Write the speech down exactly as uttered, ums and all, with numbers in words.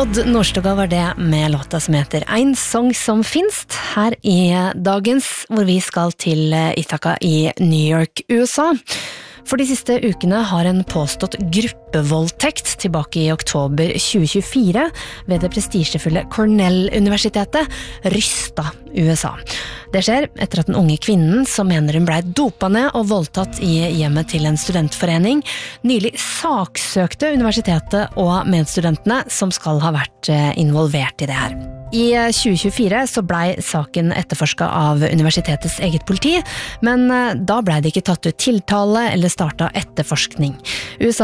Odd Nordstoga var det med låta som heter «Ein sång som finst» her i dagens, hvor vi skal til Ithaca i New York, U S A. For de siste ukene har en påstått gruppevoldtekt tilbake i oktober tjue tjuefire ved det prestisjefulle Cornell-universitetet rysta U S A. Det skjer etter at den unge kvinnen, som mener hun ble dopet ned og voldtatt i hjemmet til en studentforening, nylig saksøkte universitetet og medstudentene som skal ha vært involvert i det her. I tjue tjuefire så ble saken etterforsket av universitetets eget politi, men da ble det ikke tatt ut tiltale eller startet etterforskning. U S A